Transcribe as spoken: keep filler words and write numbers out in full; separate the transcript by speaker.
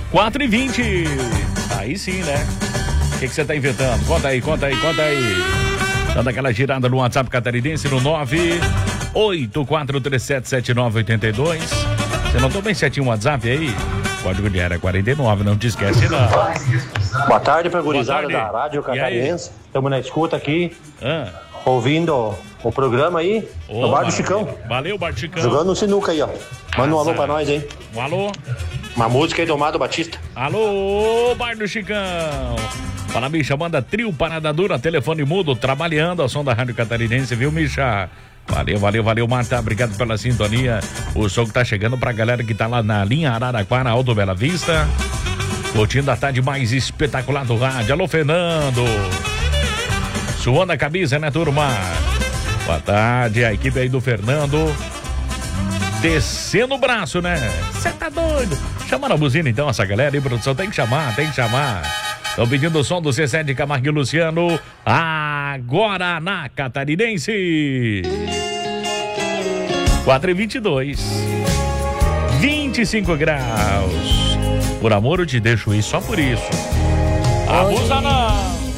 Speaker 1: quatro e vinte. Aí sim, né? O que você tá inventando? Conta aí, conta aí, conta aí. Dando aquela girada no WhatsApp catarinense no nove oito quatro três sete sete nove oito dois. Você notou bem certinho o WhatsApp aí? Código de área quarenta e nove, não te esquece não.
Speaker 2: Boa tarde pra gurizada da Rádio Catarinense. Estamos na escuta aqui,
Speaker 1: ah.
Speaker 2: ouvindo o programa aí,
Speaker 1: oh,
Speaker 2: no Bar do Chicão.
Speaker 1: Valeu, Bar do Chicão.
Speaker 2: Jogando no sinuca aí, ó. Manda um alô pra nós aí.
Speaker 1: Um alô.
Speaker 2: Uma música aí do Amado Batista.
Speaker 1: Alô, Bar do Chicão. Fala, Misha, manda trio Parada Dura, telefone mudo, trabalhando ao som da Rádio Catarinense, viu, Misha? Valeu, valeu, valeu, Marta, obrigado pela sintonia. O som que tá chegando pra galera que tá lá na linha Araraquara, Alto Bela Vista. Curtindo a tarde mais espetacular do rádio. Alô, Fernando. Suando a camisa, né, turma? Boa tarde, a equipe aí do Fernando. Descendo o braço, né? Você tá doido? Chama na buzina então essa galera aí, produção. Tem que chamar, tem que chamar. Estão pedindo o som do C sete Camargo e Luciano. Agora na Catarinense. quatro e vinte e dois. vinte e cinco graus. Por amor eu te deixo ir só por isso. Abusa não.